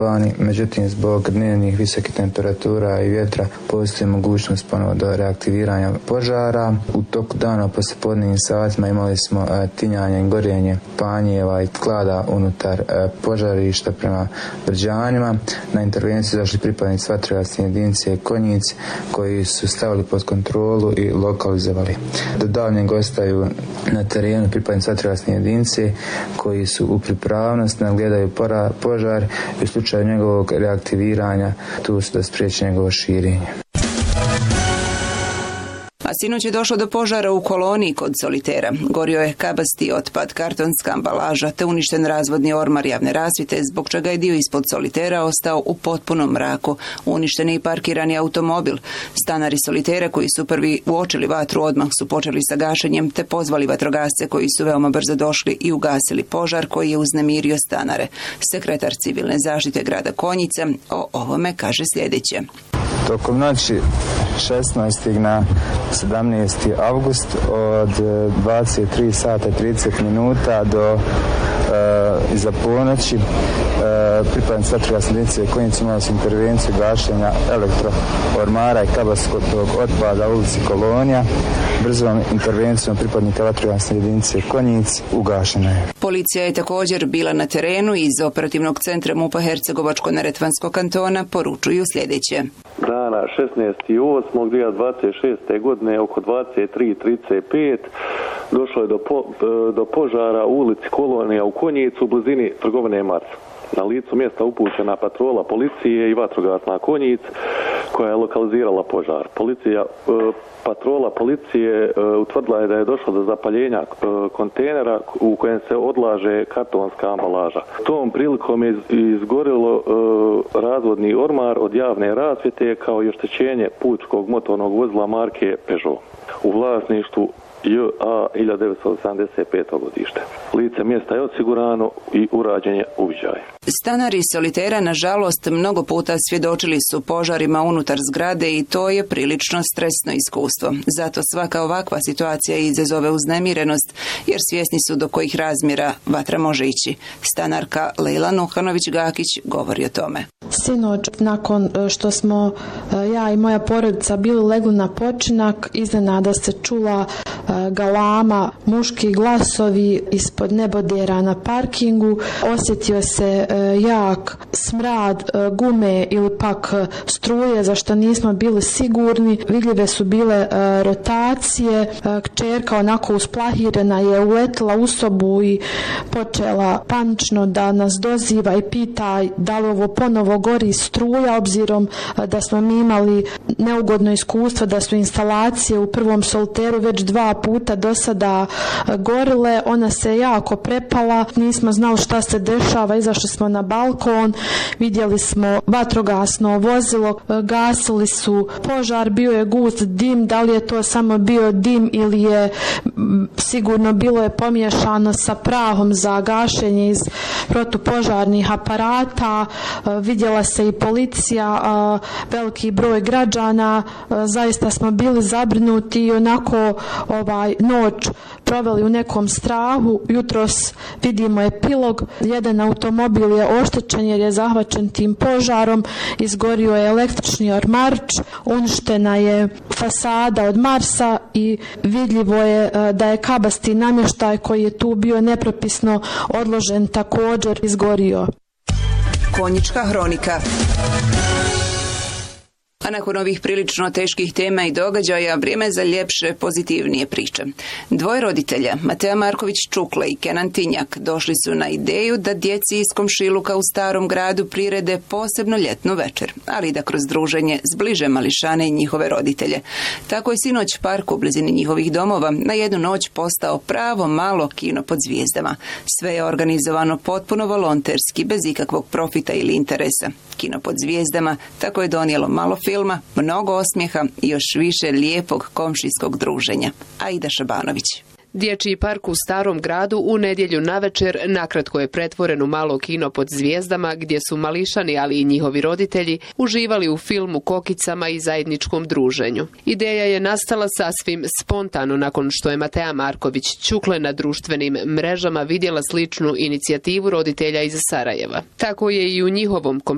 Međutim, zbog dnevnih visokih temperatura i vjetra postoji mogućnost ponovo do reaktiviranja požara. U toku dana poslijepodnevnim satima imali smo tinjanje i gorjenje panjeva i klada unutar požarišta prema Brđanima. Na intervenciju zašli pripadnici vatrogasne jedinice Konjic koji su stavili pod kontrolu i lokalizovali. Do daljnjeg ostaju na terenu pripadnici vatrogasne jedinice koji su u pripravnosti, nadgledaju požar i u slučaju njegovog reaktiviranja tu su da spriječi njegovo širenje. A sinoć je došlo do požara u koloniji kod Solitera. Gorio je kabasti otpad, kartonska ambalaža te uništen razvodni ormar javne rasvjete, zbog čega je dio ispod Solitera ostao u potpunom mraku. Uništen je i parkirani automobil. Stanari Solitera koji su prvi uočili vatru odmah su počeli sa gašenjem te pozvali vatrogasce koji su veoma brzo došli i ugasili požar koji je uznemirio stanare. Sekretar civilne zaštite grada Konjica o ovome kaže sljedeće. Tokom noći 16. na 17. avgust od 23 sata i 30 minuta do iza ponoći pripadnici vatrogasne jedinice Konjic imali su intervenciju gašenja elektroormara i kabastog otpada u ulici Kolonija. Brzom intervencijom pripadnika vatrogasne jedinice Konjic ugašena je. Policija je također bila na terenu i iz operativnog centra MUP-a Hercegovačko-neretvanskog kantona poručuju sljedeće. Dana 16.8.2026. godine oko 23.35 došlo je do požara u ulici Kolonija u Konjicu u blizini trgovine Mars. Na licu mjesta upućena patrola policije i vatrogasna Konjic koja je lokalizirala požar. Patrola policije utvrdila je da je došlo do zapaljenja kontejnera u kojem se odlaže kartonska ambalaža. Tom prilikom je izgorilo razvodni ormar od javne rasvjete kao i oštećenje putničkog motornog vozila marke Peugeot u vlasništvu JA 1975. godište. Lice mjesta je osigurano i urađen je uviđaj. Stanari Solitera, nažalost, mnogo puta svjedočili su požarima unutar zgrade i to je prilično stresno iskustvo. Zato svaka ovakva situacija izazove uznemirenost, jer svjesni su do kojih razmjera vatra može ići. Stanarka Lejla Nuhanović-Gakić govori o tome. Sinoć, nakon što smo ja i moja porodica bili legli na počinak, iznenada se čula galama, muški glasovi ispod nebodera na parkingu. Osjetio se jak smrad gume ili pak struje, za što nismo bili sigurni. Vidljive su bile rotacije. Kćerka onako usplahirena je uletila u sobu i počela panično da nas doziva i pita da li ovo ponovo gori struja, obzirom da smo mi imali neugodno iskustvo da su instalacije u prvom Soliteru već 2 puta do sada gorile. Ona se jako prepala, nismo znali šta se dešava, izašli smo na balkon, vidjeli smo vatrogasno vozilo, gasili su požar, bio je gust dim, da li je to samo bio dim ili je sigurno bilo je pomiješano sa prahom za gašenje iz protupožarnih aparata. Vidjela se i policija, veliki broj građana, zaista smo bili zabrinuti i onako noć proveli u nekom strahu. Jutros vidimo epilog, jedan automobil je oštećen jer je zahvaćen tim požarom, izgorio je električni ormarč, uništena je fasada od Marsa i vidljivo je da je kabasti namještaj koji je tu bio nepropisno odložen također izgorio. Konjička hronika. A nakon ovih prilično teških tema i događaja, vrijeme za ljepše, pozitivnije priče. Dvoje roditelja, Matea Marković-Čukle i Kenan Tinjak, došli su na ideju da djeci iz komšiluka u Starom gradu prirede posebno ljetnu večer, ali da kroz druženje zbliže mališane i njihove roditelje. Tako je sinoć park u blizini njihovih domova na jednu noć postao pravo malo kino pod zvijezdama. Sve je organizovano potpuno volonterski, bez ikakvog profita ili interesa. Kino pod zvijezdama tako je donijelo malo filma, mnogo osmijeha i još više lijepog komšijskog druženja. Aida Šabanović. Dječji park u Starom gradu u nedjelju navečer nakratko je pretvoren u malo kino pod zvijezdama gdje su mališani, ali i njihovi roditelji uživali u filmu, kokicama i zajedničkom druženju. Ideja je nastala sasvim spontano nakon što je Matea Marković-Čukle na društvenim mrežama vidjela sličnu inicijativu roditelja iz Sarajeva. Tako je i u njihovom